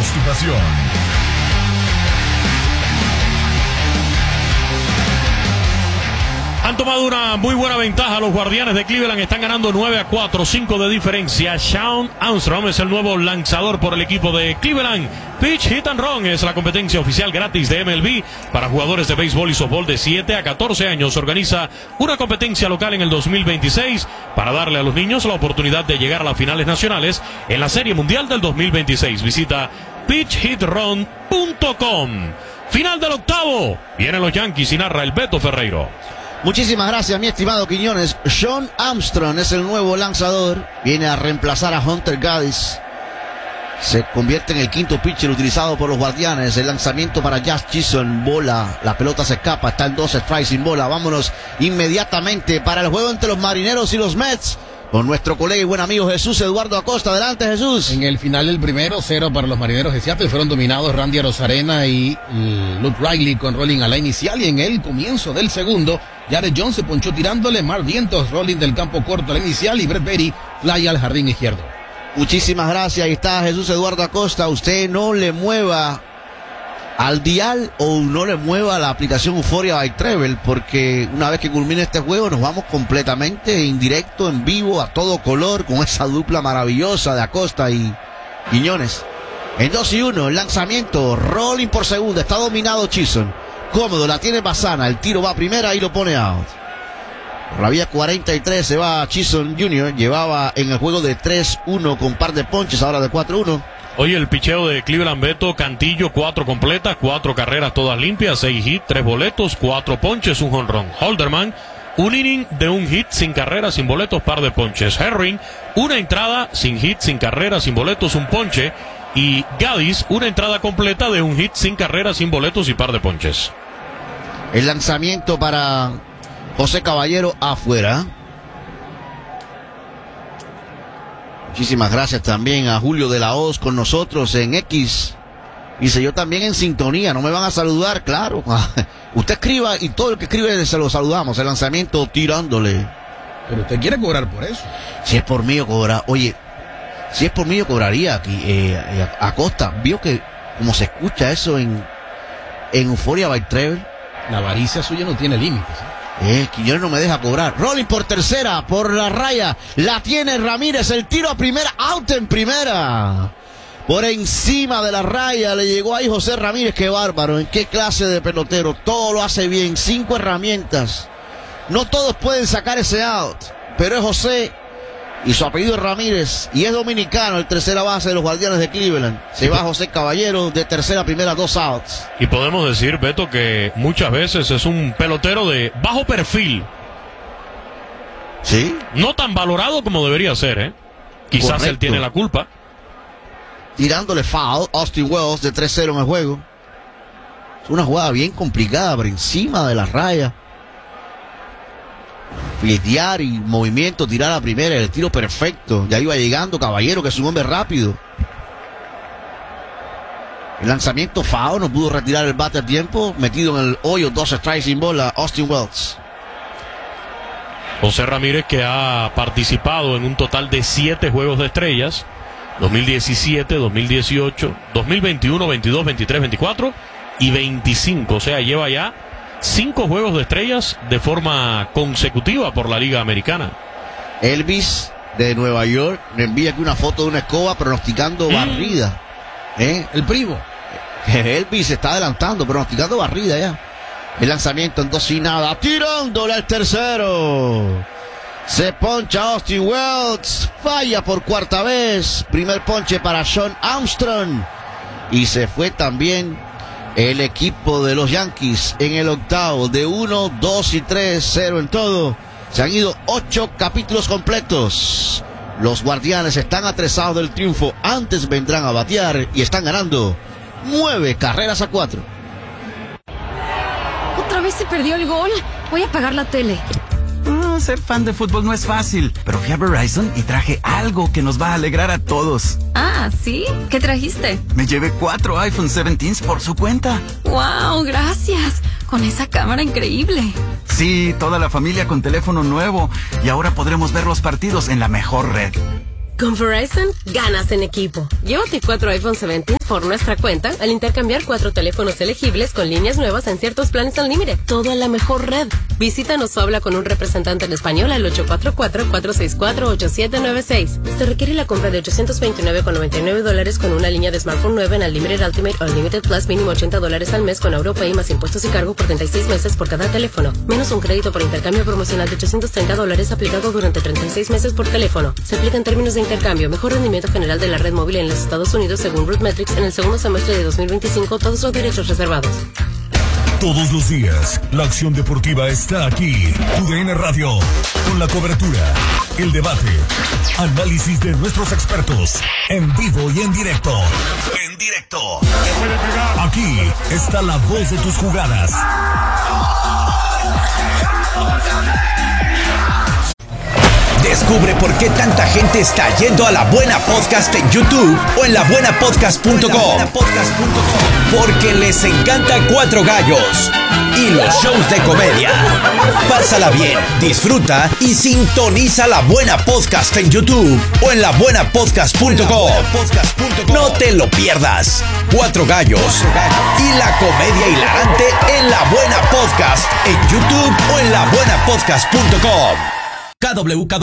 tu pasión. Han tomado una muy buena ventaja los Guardianes de Cleveland. Están ganando 9-4, 5 de diferencia. Shaun Armstrong es el nuevo lanzador por el equipo de Cleveland. Pitch Hit and Run es la competencia oficial gratis de MLB para jugadores de béisbol y softball de 7 a 14 años. Organiza una competencia local en el 2026 para darle a los niños la oportunidad de llegar a las finales nacionales en la Serie Mundial del 2026. Visita pitchhitrun.com. Final del octavo. Vienen los Yankees y narra el Beto Ferreiro. Muchísimas gracias, mi estimado Quiñones. Shaun Armstrong es el nuevo lanzador. Viene a reemplazar a Hunter Gaddis. Se convierte en el quinto pitcher utilizado por los Guardianes. El lanzamiento para Jazz Chisholm. Bola. La pelota se escapa. Está en 2 strikes sin bola. Vámonos inmediatamente para el juego entre los Marineros y los Mets, con nuestro colega y buen amigo Jesús Eduardo Acosta. Adelante, Jesús. En el final del primero, 0 para los Marineros de Seattle. Fueron dominados Randy Arozarena y Luke Riley con rolling a la inicial. Y en el comienzo del segundo, Jared Jones se ponchó tirándole. Mar Vientos, rolling del campo corto a la inicial. Y Brett Baty, fly al jardín izquierdo. Muchísimas gracias. Ahí está Jesús Eduardo Acosta. Usted no le mueva al dial o no le mueva la aplicación Euphoria by Travel, porque una vez que culmine este juego nos vamos completamente en directo, en vivo, a todo color, con esa dupla maravillosa de Acosta y Quiñones. En 2-1, el lanzamiento, rolling por segunda, está dominado Chisholm. Cómodo, la tiene Bassana, el tiro va a primera y lo pone out. Por la vía 43 se va Chisholm Jr., llevaba en el juego de 3-1 con par de ponches, ahora de 4-1. Hoy el picheo de Cleveland, Beto: Cantillo, 4 completas, 4 carreras todas limpias, 6 hits, 3 boletos, 4 ponches, 1 jonrón. Holderman, un inning de 1 hit, sin carreras, sin boletos, par de ponches. Herring, 1 entrada, sin hit, sin carreras, sin boletos, 1 ponche. Y Gaddis, 1 entrada completa de 1 hit, sin carreras, sin boletos y par de ponches. El lanzamiento para José Caballero afuera. Muchísimas gracias también a Julio de la Hoz con nosotros en X. Dice, yo también en sintonía, no me van a saludar, claro. Usted escriba y todo el que escribe se lo saludamos. El lanzamiento tirándole. Pero usted quiere cobrar por eso. Si es por mí, yo cobrar. Oye, si es por mí, yo cobraría aquí. Acosta, vio que como se escucha eso en Euphoria by Travel. La avaricia suya no tiene límites. Quiñones no me deja cobrar. Rolling por tercera, por la raya. La tiene Ramírez, el tiro a primera, out en primera. Por encima de la raya le llegó ahí José Ramírez. Qué bárbaro, en qué clase de pelotero. Todo lo hace bien, 5 herramientas. No todos pueden sacar ese out, pero es José y su apellido es Ramírez y es dominicano, el tercera base de los Guardianes de Cleveland. Se va José Caballero de tercera a primera, 2 outs. Y podemos decir, Beto, que muchas veces es un pelotero de bajo perfil. Sí. No tan valorado como debería ser, ¿eh? Quizás Correcto. él tiene la culpa. Tirándole foul, Austin Wells de 3-0 en el juego. Es una jugada bien complicada por encima de la raya. Fildear y movimiento, tirar a primera, el tiro perfecto. Ya iba llegando Caballero, que es un hombre rápido. El lanzamiento foul, no pudo retirar el bate a tiempo. Metido en el hoyo, 2 strikes sin bola, Austin Wells. José Ramírez, que ha participado en un total de 7 juegos de estrellas: 2017, 2018, 2021, 22, 23, 24 y 25. O sea, lleva ya 5 juegos de estrellas de forma consecutiva por la Liga Americana. Elvis de Nueva York me envía aquí una foto de una escoba pronosticando barrida. El primo. Elvis se está adelantando, pronosticando barrida ya. El lanzamiento en 2 y nada, tirándole al tercero. Se poncha Austin Wells, falla por 4ª vez. Primer ponche para Shaun Armstrong. Y se fue también el equipo de los Yankees en el octavo, de 1, 2 y 3, 0 en todo. Se han ido 8 capítulos completos. Los Guardianes están atrezados del triunfo. Antes vendrán a batear y están ganando 9 carreras a 4. ¿Otra vez se perdió el gol? Voy a apagar la tele. Ser fan de fútbol no es fácil, pero fui a Verizon y traje algo que nos va a alegrar a todos. Ah, ¿sí? ¿Qué trajiste? Me llevé 4 iPhone 17s por su cuenta. ¡Wow! Gracias. Con esa cámara increíble. Sí, toda la familia con teléfono nuevo. Y ahora podremos ver los partidos en la mejor red. Con Verizon, ganas en equipo. Llévate 4 iPhone 17 por nuestra cuenta al intercambiar 4 teléfonos elegibles con líneas nuevas en ciertos planes al límite. Todo en la mejor red. Visítanos o habla con un representante en español al 844-464-8796. Se requiere la compra de $829.99 con una línea de smartphone nueva en Unlimited Ultimate o Unlimited Plus, mínimo $80 al mes con AuroPay más impuestos y cargo por 36 meses por cada teléfono. Menos un crédito por intercambio promocional de $830 aplicado durante 36 meses por teléfono. Se aplica en términos de intercambio. Mejor rendimiento general de la red móvil en los Estados Unidos según RootMetrics en el segundo semestre de 2025. Todos los derechos reservados. Todos los días, la acción deportiva está aquí. TUDN Radio, con la cobertura, el debate, análisis de nuestros expertos, en vivo y en directo. En directo. Aquí está la voz de tus jugadas. Descubre por qué tanta gente está yendo a La Buena Podcast en YouTube o en labuenapodcast.com. Porque les encanta Cuatro Gallos y los shows de comedia. Pásala bien, disfruta y sintoniza La Buena Podcast en YouTube o en labuenapodcast.com. No te lo pierdas. Cuatro Gallos y la comedia hilarante en La Buena Podcast en YouTube o en labuenapodcast.com. KWK